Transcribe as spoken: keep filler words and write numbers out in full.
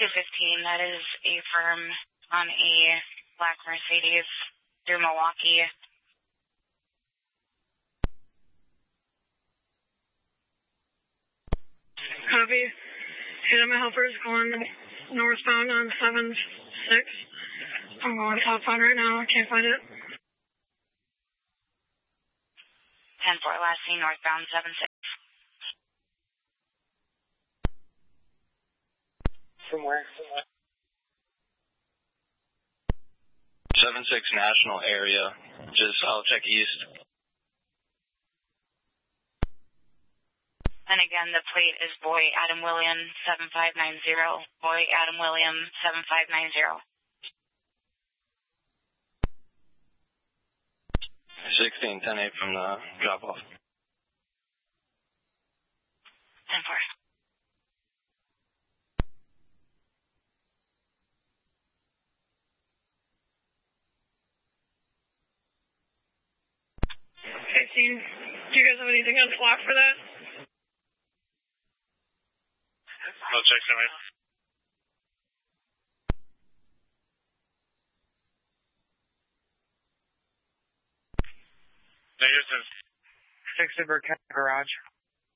two fifteen, that is a firm on a black Mercedes through Milwaukee. Copy. Hit my helpers going northbound on seven six. I'm going southbound right now. I can't find it. ten four, last seen northbound seven six. From where? seven six National area. Just, I'll check east. And again, the plate is Boy Adam William seven five nine zero. Boy Adam William seven five nine zero. sixteen ten eight from the drop off. ten four. fifteen. Do you guys have anything on flock for that? No check, Sammy. Negative. Six Super Garage.